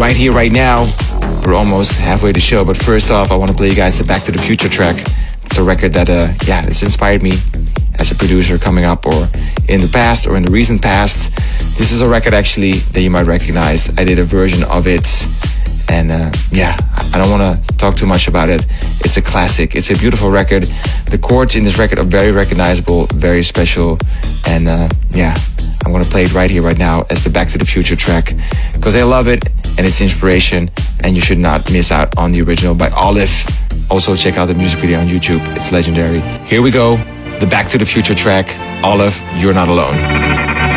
right here, right now. We're almost halfway to the show, but first off, I want to play you guys the Back to the Future track. It's a record that, it's inspired me as a producer coming up, or in the past, or in the recent past. This is a record actually that you might recognize. I did a version of it, and I don't want to talk too much about it. It's a classic. It's a beautiful record. The chords in this record are very recognizable, very special, and I'm going to play it right here, right now as the Back to the Future track, because I love it and it's inspiration, and you should not miss out on the original by Olive. Also check out the music video on YouTube. It's legendary. Here we go. The Back to the Future track, Olive, You're Not Alone.